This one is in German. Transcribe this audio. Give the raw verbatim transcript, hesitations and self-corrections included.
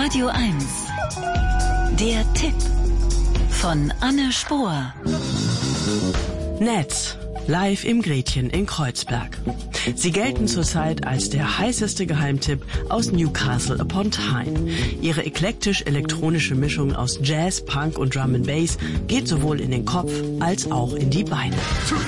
Radio eins. Der Tipp von Anne Spohr. Netz. Live im Gretchen in Kreuzberg. Sie gelten zurzeit als der heißeste Geheimtipp aus Newcastle upon Tyne. Ihre eklektisch-elektronische Mischung aus Jazz, Punk und Drum and Bass geht sowohl in den Kopf als auch in die Beine.